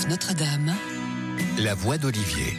RCF Notre-Dame, la voix d'Olivier.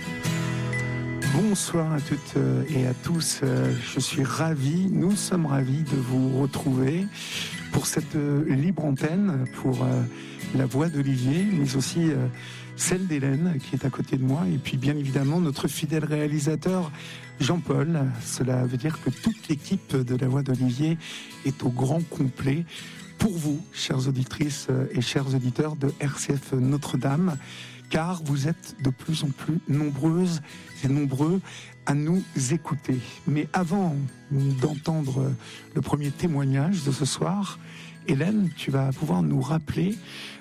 Bonsoir à toutes et à tous, je suis ravi, nous sommes ravis de vous retrouver pour cette libre antenne, pour la voix d'Olivier, mais aussi celle d'Hélène qui est à côté de moi, et puis bien évidemment notre fidèle réalisateur Jean-Paul. Cela veut dire que toute l'équipe de la voix d'Olivier est au grand complet pour vous, chères auditrices et chers auditeurs de RCF Notre-Dame, car vous êtes de plus en plus nombreuses et nombreux à nous écouter. Mais avant d'entendre le premier témoignage de ce soir, Hélène, tu vas pouvoir nous rappeler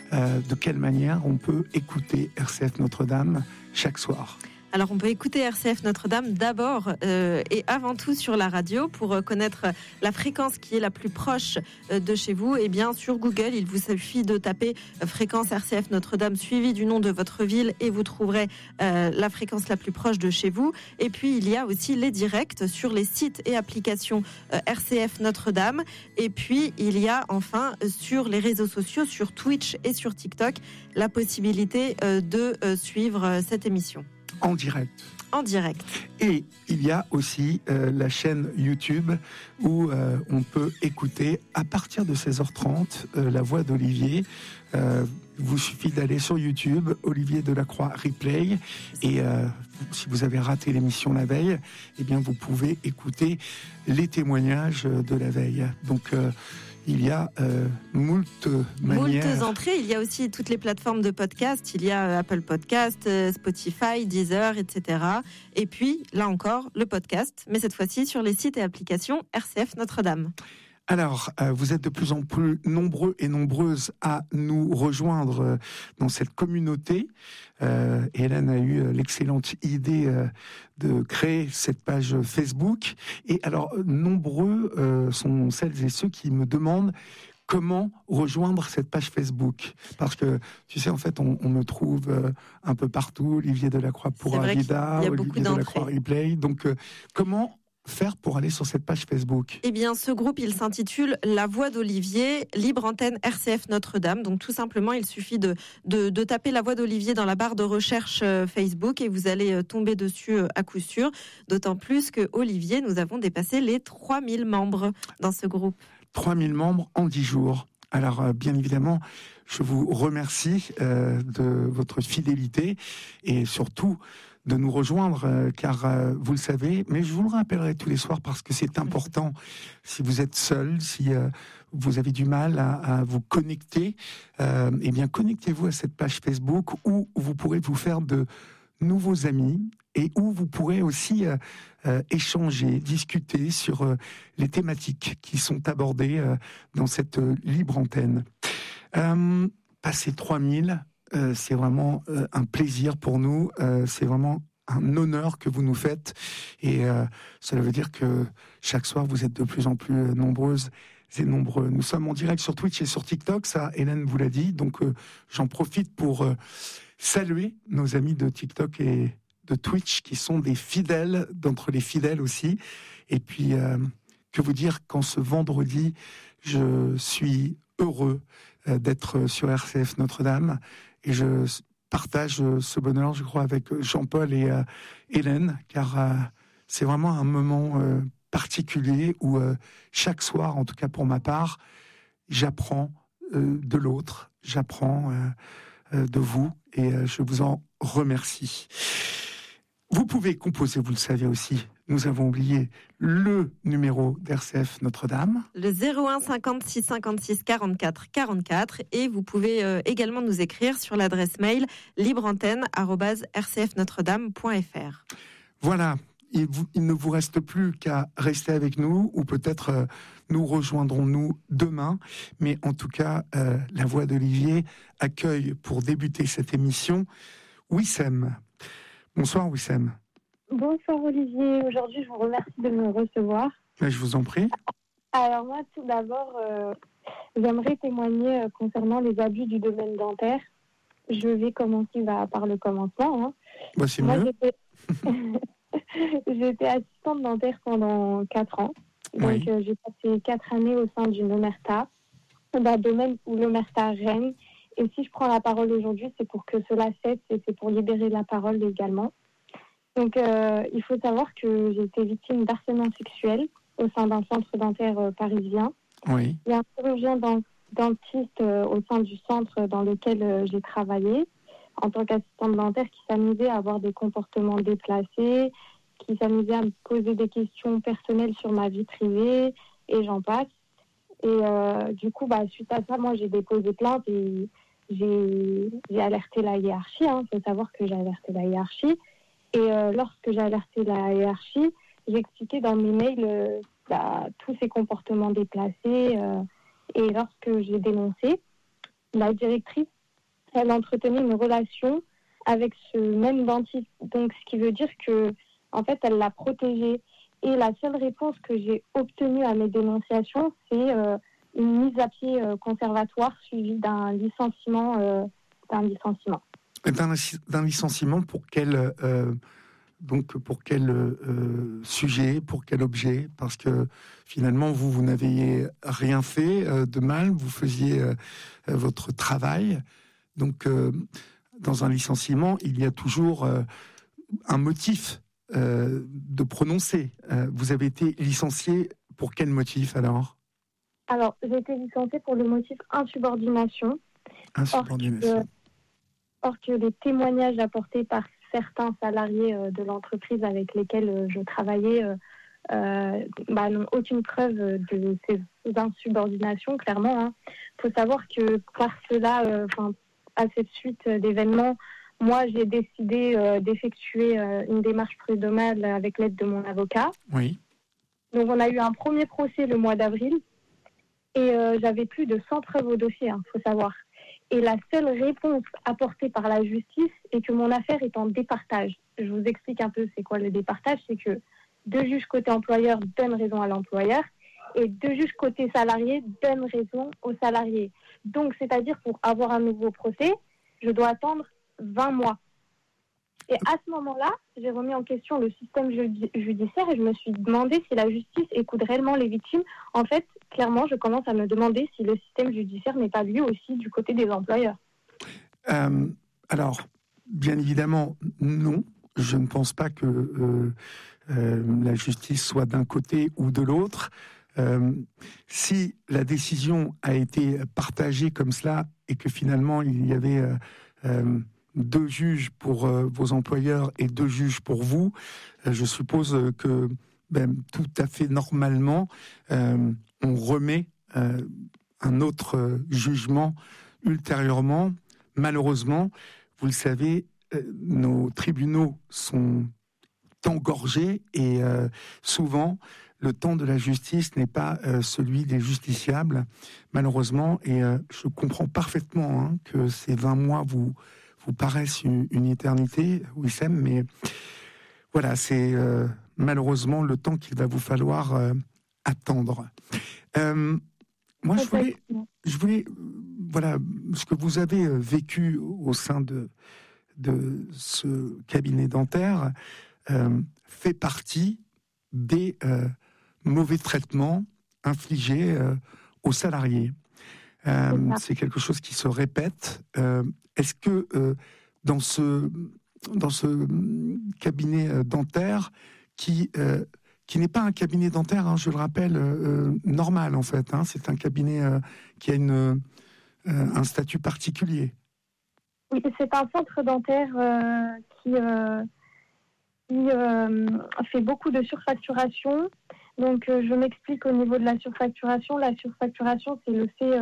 de quelle manière on peut écouter RCF Notre-Dame chaque soir. Alors on peut écouter RCF Notre-Dame d'abord et avant tout sur la radio pour connaître la fréquence qui est la plus proche de chez vous. Et bien sur Google, il vous suffit de taper fréquence RCF Notre-Dame suivi du nom de votre ville et vous trouverez la fréquence la plus proche de chez vous. Et puis il y a aussi les directs sur les sites et applications RCF Notre-Dame. Et puis il y a enfin sur les réseaux sociaux, sur Twitch et sur TikTok, la possibilité de suivre cette émission. En direct. En direct. Et il y a aussi la chaîne YouTube où on peut écouter à partir de 16h30 la voix d'Olivier. Il vous suffit d'aller sur YouTube, Olivier Delacroix Replay, et si vous avez raté l'émission la veille, eh bien vous pouvez écouter les témoignages de la veille. Donc il y a moult manières. Moult entrées. Il y a aussi toutes les plateformes de podcast. Il y a Apple Podcast, Spotify, Deezer, etc. Et puis, là encore, le podcast, mais cette fois-ci sur les sites et applications RCF Notre-Dame. Alors, vous êtes de plus en plus nombreux et nombreuses à nous rejoindre dans cette communauté. Hélène a eu l'excellente idée de créer cette page Facebook. Et alors, nombreux sont celles et ceux qui me demandent comment rejoindre cette page Facebook. Parce que, tu sais, en fait, on me trouve un peu partout. Olivier Delacroix pour Avida, Olivier Delacroix Replay. Donc, comment faire pour aller sur cette page Facebook? Eh bien, ce groupe, il s'intitule La Voix d'Olivier, libre antenne RCF Notre-Dame. Donc, tout simplement, il suffit de taper La Voix d'Olivier dans la barre de recherche Facebook et vous allez tomber dessus à coup sûr. D'autant plus que Olivier, nous avons dépassé les 3000 membres dans ce groupe. 3000 membres en 10 jours. Alors, bien évidemment, je vous remercie de votre fidélité et surtout de nous rejoindre, car vous le savez, mais je vous le rappellerai tous les soirs parce que c'est important. Si vous êtes seul, si vous avez du mal à vous connecter, eh bien connectez-vous à cette page Facebook où vous pourrez vous faire de nouveaux amis et où vous pourrez aussi échanger, discuter sur les thématiques qui sont abordées dans cette libre antenne. Passer 3000, c'est vraiment un plaisir pour nous, c'est vraiment un honneur que vous nous faites et cela veut dire que chaque soir vous êtes de plus en plus nombreuses et nombreux. Nous sommes en direct sur Twitch et sur TikTok, ça Hélène vous l'a dit, donc j'en profite pour saluer nos amis de TikTok et de Twitch qui sont des fidèles, d'entre les fidèles aussi, et puis que vous dire qu'en ce vendredi je suis heureux d'être sur RCF Notre-Dame et je partage ce bonheur, je crois, avec Jean-Paul et Hélène, car c'est vraiment un moment particulier où chaque soir, en tout cas pour ma part, j'apprends de l'autre, j'apprends de vous et je vous en remercie. Vous pouvez composer, vous le savez aussi, nous avons oublié le numéro d'RCF Notre-Dame. Le 01 56 56 44 44 et vous pouvez également nous écrire sur l'adresse mail libreantenne@rcfnotredame.fr. Voilà, il ne vous reste plus qu'à rester avec nous ou peut-être nous rejoindrons-nous demain. Mais en tout cas, la voix d'Olivier accueille pour débuter cette émission Wissem. Bonsoir Wissem. Bonsoir Olivier, aujourd'hui je vous remercie de me recevoir. Je vous en prie. Alors moi tout d'abord, j'aimerais témoigner concernant les abus du domaine dentaire. Je vais commencer par le commencement. Bah, c'est mieux. J'étais assistante dentaire pendant 4 ans. Donc Oui. J'ai passé 4 années au sein d'une omerta, d'un domaine où l'omerta règne Et si je prends la parole aujourd'hui, c'est pour que cela cesse et c'est pour libérer la parole également. Donc, il faut savoir que j'ai été victime d'harcèlement sexuel au sein d'un centre dentaire parisien. Oui. Il y a un chirurgien dentiste au sein du centre dans lequel j'ai travaillé en tant qu'assistante dentaire qui s'amusait à avoir des comportements déplacés, qui s'amusait à me poser des questions personnelles sur ma vie privée et j'en passe. Et du coup, suite à ça, moi, j'ai déposé plainte et j'ai alerté la hiérarchie. Il faut savoir que j'ai alerté la hiérarchie. Et lorsque j'ai alerté la hiérarchie, j'ai expliqué dans mes mails tous ces comportements déplacés. Et lorsque j'ai dénoncé, la directrice, elle entretenait une relation avec ce même dentiste. Donc, ce qui veut dire que, en fait, elle l'a protégé. Et la seule réponse que j'ai obtenue à mes dénonciations, c'est une mise à pied conservatoire suivie d'un licenciement. D'un licenciement pour quel sujet, pour quel objet? Parce que finalement, vous n'aviez rien fait de mal, vous faisiez votre travail. Donc, dans un licenciement, il y a toujours un motif de prononcer. Vous avez été licencié pour quel motif alors? Alors, j'ai été licenciée pour le motif insubordination. Insubordination. Or que les témoignages apportés par certains salariés de l'entreprise avec lesquels je travaillais n'ont aucune preuve de ces insubordinations, clairement. Il faut savoir que par cela, à cette suite d'événements, moi, j'ai décidé d'effectuer une démarche prud'homale avec l'aide de mon avocat. Oui. Donc, on a eu un premier procès le mois d'avril et j'avais plus de 100 preuves au dossier, faut savoir. Et la seule réponse apportée par la justice est que mon affaire est en départage. Je vous explique un peu c'est quoi le départage. C'est que 2 juges côté employeur donnent raison à l'employeur et 2 juges côté salarié donnent raison aux salariés. Donc, c'est-à-dire pour avoir un nouveau procès, je dois attendre 20 mois. Et à ce moment-là, j'ai remis en question le système judiciaire et je me suis demandé si la justice écoute réellement les victimes. En fait, clairement, je commence à me demander si le système judiciaire n'est pas lui aussi du côté des employeurs. Alors, bien évidemment, non. Je ne pense pas que la justice soit d'un côté ou de l'autre. Si la décision a été partagée comme cela et que finalement il y avait 2 juges pour vos employeurs et 2 juges pour vous, je suppose que tout à fait normalement, on remet un autre jugement ultérieurement. Malheureusement, vous le savez, nos tribunaux sont engorgés et souvent, le temps de la justice n'est pas celui des justiciables, malheureusement. Et je comprends parfaitement que ces 20 mois vous paraissent une éternité, Wissem, mais voilà, c'est malheureusement le temps qu'il va vous falloir attendre. Moi, je voulais, voilà, ce que vous avez vécu au sein de ce cabinet dentaire fait partie des mauvais traitements infligés aux salariés. C'est quelque chose qui se répète. Est-ce que dans ce cabinet dentaire qui n'est pas un cabinet dentaire, je le rappelle, normal en fait, c'est un cabinet qui a un statut particulier. Oui, c'est un centre dentaire qui fait beaucoup de surfacturation. Donc, je m'explique au niveau de la surfacturation. La surfacturation, c'est le fait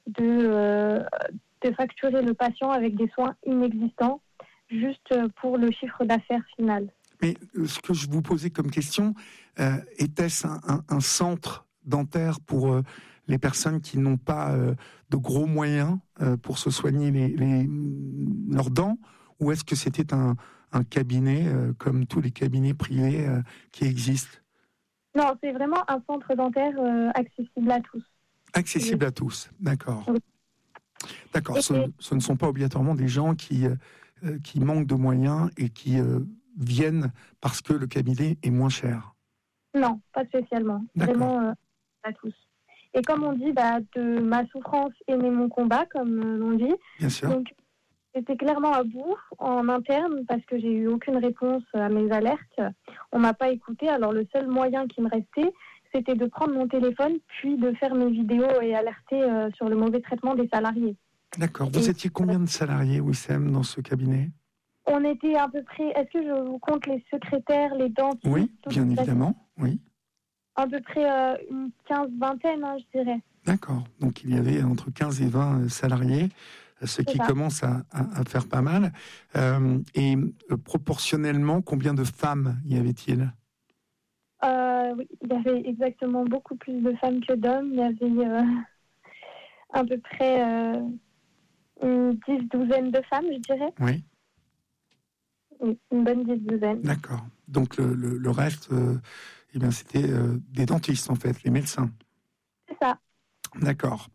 de facturer le patient avec des soins inexistants, juste pour le chiffre d'affaires final. Mais ce que je vous posais comme question, était-ce un centre dentaire pour les personnes qui n'ont pas de gros moyens pour se soigner leurs dents, ou est-ce que c'était un cabinet comme tous les cabinets privés qui existent? Non, c'est vraiment un centre dentaire accessible à tous. Accessible à tous, d'accord. Oui. D'accord, ce ne sont pas obligatoirement des gens qui manquent de moyens et qui viennent parce que le cabinet est moins cher. Non, pas spécialement. D'accord. Vraiment à tous. Et comme on dit, de ma souffrance est né mon combat, comme on dit. Bien sûr. Donc, j'étais clairement à bout en interne parce que j'ai eu aucune réponse à mes alertes. On m'a pas écouté. Alors, le seul moyen qui me restait, c'était de prendre mon téléphone, puis de faire mes vidéos et alerter sur le mauvais traitement des salariés. D'accord. Vous étiez combien de salariés, Wissem, dans ce cabinet ? On était à peu près, est-ce que je vous compte les secrétaires, les dentistes? Oui, bien évidemment, oui. À peu près une vingtaine, je dirais. D'accord. Donc il y avait entre 15 et 20 salariés, ce qui commence à faire pas mal. Et proportionnellement, combien de femmes y avait-il ? Oui, il y avait exactement beaucoup plus de femmes que d'hommes. Il y avait à peu près une 10-12 de femmes, je dirais. Oui. Oui, une bonne 10-12. D'accord. Donc le reste, c'était des dentistes en fait, les médecins. C'est ça. D'accord.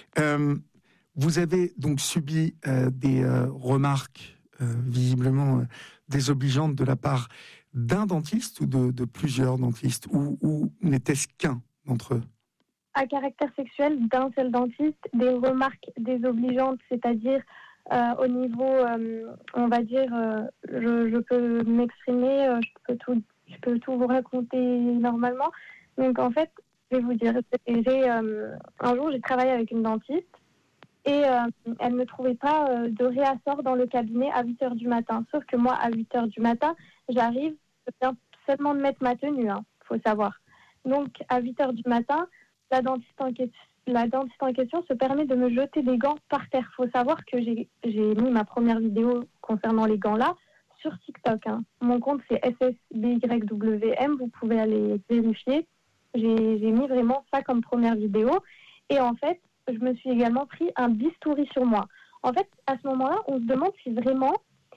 Vous avez donc subi des remarques visiblement désobligeantes de la part d'un dentiste ou de plusieurs dentistes, ou n'était-ce qu'un d'entre eux ? À caractère sexuel d'un seul dentiste, des remarques désobligeantes, c'est-à-dire au niveau, on va dire, je peux m'exprimer, je peux tout vous raconter normalement. Donc en fait, je vais vous dire, un jour j'ai travaillé avec une dentiste et elle ne trouvait pas de réassort dans le cabinet à 8h du matin. Sauf que moi, à 8h du matin, j'arrive, je viens seulement de mettre ma tenue, faut savoir. Donc à 8h du matin, la dentiste en question se permet de me jeter des gants par terre. Il faut savoir que j'ai mis ma première vidéo concernant les gants-là sur TikTok. Mon compte, c'est SSBYWM. Vous pouvez aller vérifier. J'ai mis vraiment ça comme première vidéo. Et en fait, je me suis également pris un bistouri sur moi. En fait, à ce moment-là, on se demande si vraiment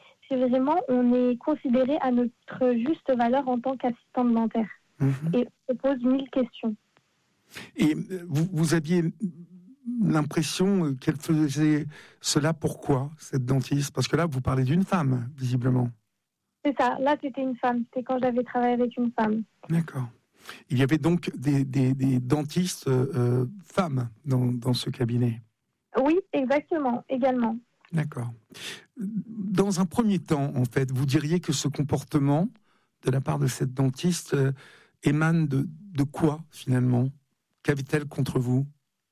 on est considéré à notre juste valeur en tant qu'assistante dentaire. Et on se pose 1000 questions. Et vous aviez l'impression qu'elle faisait cela pourquoi, cette dentiste ? Parce que là, vous parlez d'une femme, visiblement. C'est ça. Là, c'était une femme. C'était quand j'avais travaillé avec une femme. D'accord. Il y avait donc des dentistes femmes dans ce cabinet. Oui, exactement, également. D'accord. Dans un premier temps, en fait, vous diriez que ce comportement de la part de cette dentiste émane de quoi, finalement ? Qu'avait-elle contre vous ?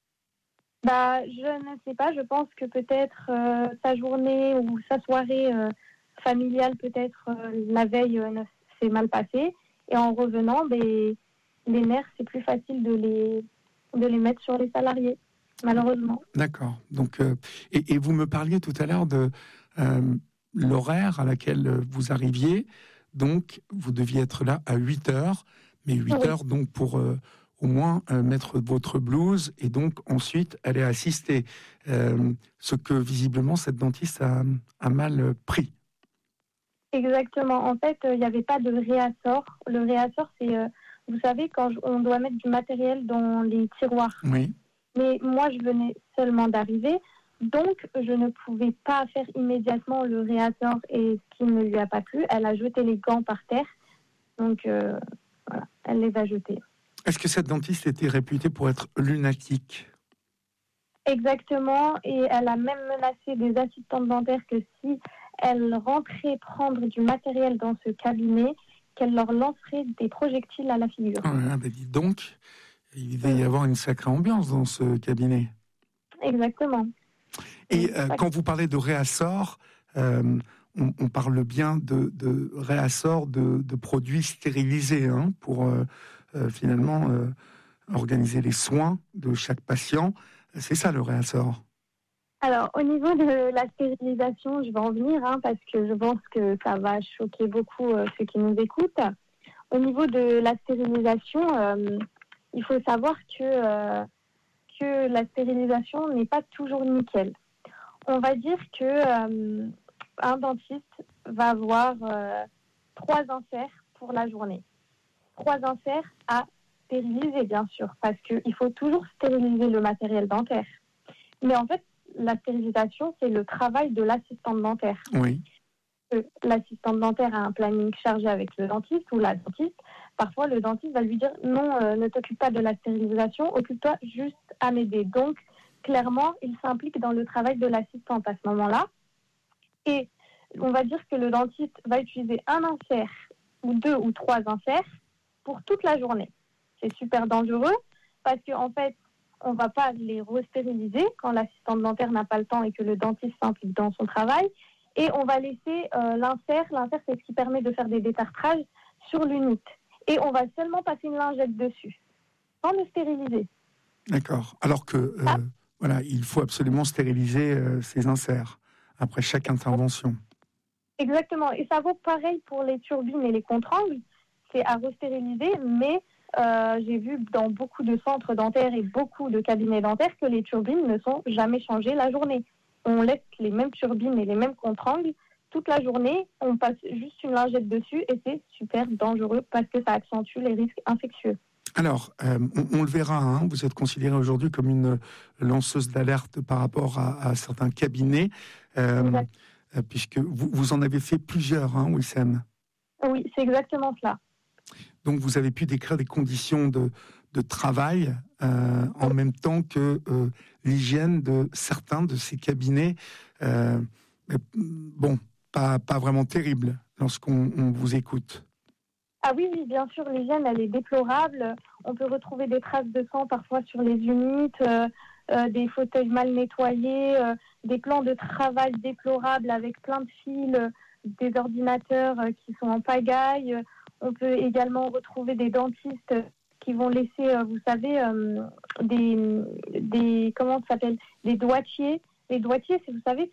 Je ne sais pas. Je pense que peut-être sa journée ou sa soirée familiale, peut-être la veille, s'est mal passée. Et en revenant, les nerfs, c'est plus facile de les mettre sur les salariés, malheureusement. D'accord. Donc, et vous me parliez tout à l'heure de l'horaire à laquelle vous arriviez. Donc, vous deviez être là à 8h, mais 8h donc pour au moins mettre votre blouse et donc ensuite aller assister. Ce que visiblement cette dentiste a mal pris. Exactement. En fait, il n'y avait pas de réassort. Le réassort, c'est, vous savez, quand on doit mettre du matériel dans les tiroirs. Oui. Mais moi, je venais seulement d'arriver, donc je ne pouvais pas faire immédiatement le réassort et ce qui ne lui a pas plu, elle a jeté les gants par terre. Donc, voilà, elle les a jetés. Est-ce que cette dentiste était réputée pour être lunatique ? Exactement, et elle a même menacé des assistantes dentaires que si elles rentraient prendre du matériel dans ce cabinet, qu'elle leur lancerait des projectiles à la figure. Ah, dites donc, il va y avoir une sacrée ambiance dans ce cabinet. Exactement. Et quand vous parlez de réassort, on parle bien de réassort de produits stérilisés pour finalement organiser les soins de chaque patient. C'est ça le réassort. Alors, au niveau de la stérilisation, je vais en venir parce que je pense que ça va choquer beaucoup ceux qui nous écoutent. Au niveau de la stérilisation, il faut savoir que la stérilisation n'est pas toujours nickel. On va dire que un dentiste va avoir 3 inserts pour la journée. 3 inserts à stériliser, bien sûr, parce qu'il faut toujours stériliser le matériel dentaire. Mais en fait, la stérilisation, c'est le travail de l'assistante dentaire. Oui. L'assistante dentaire a un planning chargé avec le dentiste ou la dentiste parfois le dentiste va lui dire non, ne t'occupe pas de la stérilisation, occupe-toi juste à m'aider. Donc, clairement, il s'implique dans le travail de l'assistante à ce moment-là. Et on va dire que le dentiste va utiliser un insert ou 2 ou 3 inserts pour toute la journée. C'est super dangereux parce qu'en fait, on ne va pas les restériliser quand l'assistante dentaire n'a pas le temps et que le dentiste s'implique dans son travail. Et on va laisser l'insert. L'insert, c'est ce qui permet de faire des détartrages sur l'unité. Et on va seulement passer une lingette dessus, sans le stériliser. D'accord. Alors que, voilà, il faut absolument stériliser ces inserts après chaque intervention. Exactement. Et ça vaut pareil pour les turbines et les contre-angles. C'est à restériliser, mais j'ai vu dans beaucoup de centres dentaires et beaucoup de cabinets dentaires que les turbines ne sont jamais changées la journée. On laisse les mêmes turbines et les mêmes contre-angles toute la journée. On passe juste une lingette dessus et c'est super dangereux parce que ça accentue les risques infectieux. Alors, on le verra, hein, vous êtes considérée aujourd'hui comme une lanceuse d'alerte par rapport à certains cabinets, puisque vous en avez fait plusieurs, hein, Wissem. Oui, c'est exactement cela. Donc, vous avez pu décrire des conditions de travail en même temps que l'hygiène de certains de ces cabinets. Bon, pas vraiment terrible lorsqu'on vous écoute. Ah oui, bien sûr, l'hygiène, elle est déplorable. On peut retrouver des traces de sang parfois sur les unités, des fauteuils mal nettoyés, des plans de travail déplorables avec plein de fils, des ordinateurs qui sont en pagaille. On peut également retrouver des dentistes qui vont laisser, vous savez, des comment ça s'appelle, des doigtiers. Les doigtiers, vous savez,